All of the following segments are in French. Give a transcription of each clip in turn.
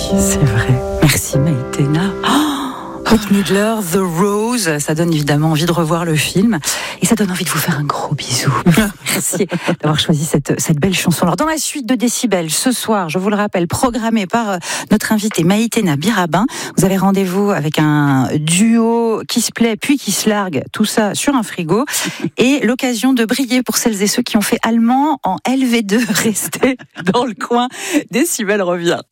c'est vrai. Merci Maïtena. Bette Midler, The Rose, ça donne évidemment envie de revoir le film et ça donne envie de vous faire un gros bisou. Merci d'avoir choisi cette belle chanson. Alors dans la suite de Décibel, ce soir, je vous le rappelle, programmé par notre invitée Maïtena Birabin, vous avez rendez-vous avec un duo qui se plaît puis qui se largue, tout ça sur un frigo et l'occasion de briller pour celles et ceux qui ont fait allemand en LV2. Restez dans le coin, Décibel revient.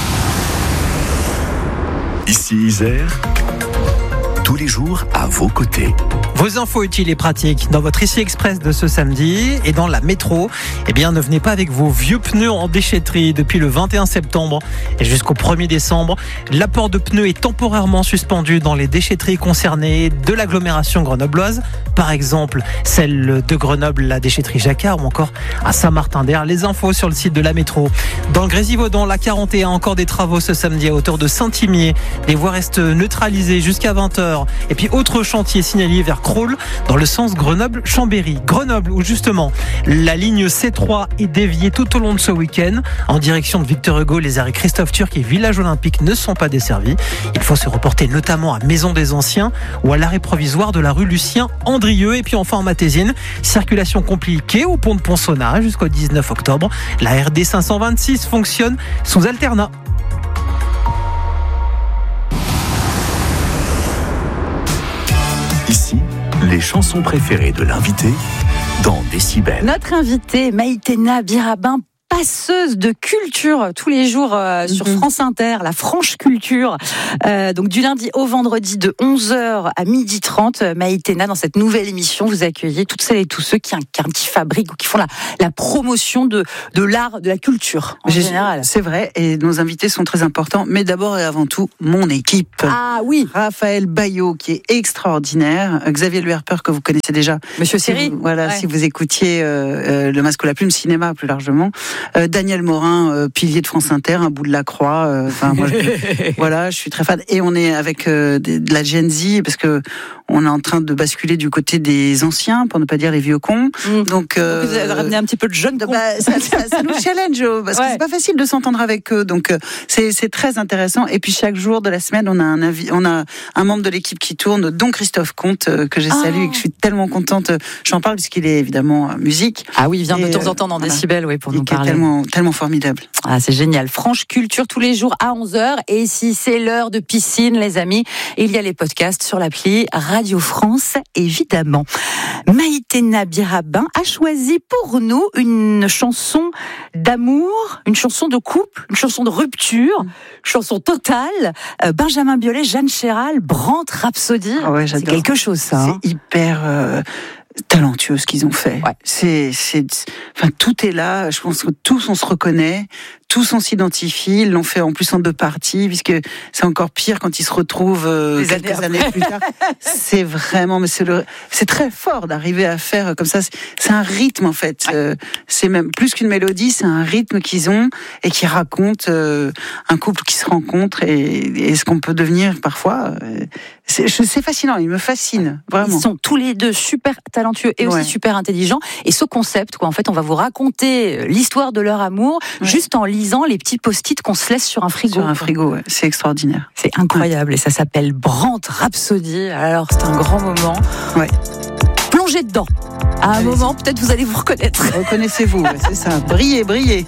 Ici Isère, tous les jours à vos côtés. Vos infos utiles et pratiques dans votre Ici Express de ce samedi et dans la métro. Eh bien, ne venez pas avec vos vieux pneus en déchetterie. Depuis le 21 septembre et jusqu'au 1er décembre, l'apport de pneus est temporairement suspendu dans les déchetteries concernées de l'agglomération grenobloise. Par exemple, celle de Grenoble, la déchetterie Jacquard ou encore à Saint-Martin-d'Air. Les infos sur le site de la métro. Dans le Grésivaudan, la 41, encore des travaux ce samedi à hauteur de Saint-Imier. Les voies restent neutralisées jusqu'à 20h. Et puis, autre chantier signalé vers Crolles dans le sens Grenoble-Chambéry. Grenoble où justement la ligne C3 est déviée tout au long de ce week-end en direction de Victor Hugo. Les arrêts Christophe Turc et Village Olympique ne sont pas desservis. Il faut se reporter notamment à Maison des Anciens ou à l'arrêt provisoire de la rue Lucien-Andrieux. Et puis enfin en Mathésienne, circulation compliquée au pont de Ponsonnaz jusqu'au 19 octobre. La RD 526 fonctionne sous alternat. Ici, les chansons préférées de l'invité dans Décibel. Notre invitée, Maïtena Birabin, passeuse de culture tous les jours sur France Inter, la Franche Culture. Donc du lundi au vendredi de 11h à 12h30. Maïtena, dans cette nouvelle émission, vous accueillez toutes celles et tous ceux qui fabriquent ou qui font la promotion de l'art, de la culture en général. C'est vrai, et nos invités sont très importants, mais d'abord et avant tout, mon équipe. Ah oui. Raphaël Bayot, qui est extraordinaire. Xavier Luerper, que vous connaissez déjà. Monsieur Siri. Si vous écoutiez Le Masque ou la Plume, cinéma plus largement. Daniel Morin, pilier de France Inter, un bout de la croix. Je suis très fan. Et on est avec de la Gen Z parce que on est en train de basculer du côté des anciens, pour ne pas dire les vieux cons. Donc vous avez ramené un petit peu de jeunes cons. Ça nous challenge parce que c'est pas facile de s'entendre avec eux. Donc c'est très intéressant. Et puis chaque jour de la semaine, on a un membre de l'équipe qui tourne, dont Christophe Comte, que j'ai salué et que je suis tellement contente. J'en parle puisqu'il est évidemment musique. Ah oui, il vient de temps en temps dans Décibel, oui, pour nous parler. Tellement formidable. Ah, c'est génial. Franche Culture tous les jours à 11h. Et si c'est l'heure de piscine, les amis, il y a les podcasts sur l'appli Radio France, évidemment. Maïtena Birabin a choisi pour nous une chanson d'amour, une chanson de couple, une chanson de rupture, une chanson totale. Benjamin Biolay, Jeanne Chéral, Brandt Rhapsody. Ah ouais, c'est quelque chose, ça. C'est hyper talentueux ce qu'ils ont fait. Ouais. Tout est là. Je pense que tous on se reconnaît, tous on s'identifie. Ils l'ont fait en plus en 2 parties, puisque c'est encore pire quand ils se retrouvent quelques années plus tard. C'est vraiment, mais c'est très fort d'arriver à faire comme ça. C'est un rythme en fait. C'est même plus qu'une mélodie, c'est un rythme qu'ils ont et qui raconte un couple qui se rencontre et ce qu'on peut devenir parfois. C'est fascinant, ils me fascinent vraiment. Ils sont tous les deux super talentueux et aussi super intelligents. Et ce concept, en fait, on va vous raconter l'histoire de leur amour juste en lisant les petits post-it qu'on se laisse sur un frigo. Sur un frigo, c'est extraordinaire. C'est incroyable et ça s'appelle Brandt Rhapsody. Alors c'est un grand moment. Ouais. Plongez dedans. À un moment, peut-être vous allez vous reconnaître. Reconnaissez-vous, c'est ça. Brillez, brillez.